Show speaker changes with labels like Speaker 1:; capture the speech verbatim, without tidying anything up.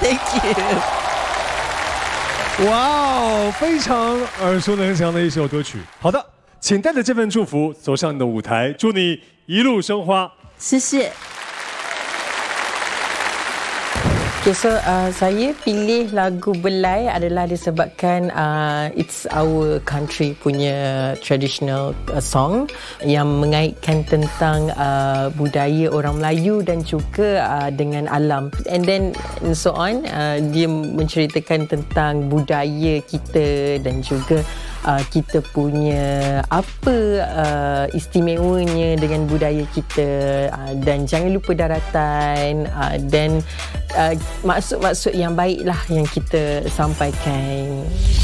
Speaker 1: Thank you。
Speaker 2: 哇，非常耳熟能详的一首歌曲。好的，请带着这份祝福走上你的舞台，祝你一路生花。
Speaker 1: 谢谢。
Speaker 3: Okay, so uh, saya pilih lagu Belai adalah disebabkan uh, it's our country punya traditional uh, song yang mengaitkan tentang uh, budaya orang Melayu dan juga uh, dengan alam. And then and so on, uh, dia menceritakan tentang budaya kita dan juga uh, kita punya apa uh, istimewanya dengan budaya kita, uh, dan jangan lupa daratan, uh, dan uh, maksud-maksud yang baiklah yang kita sampaikan.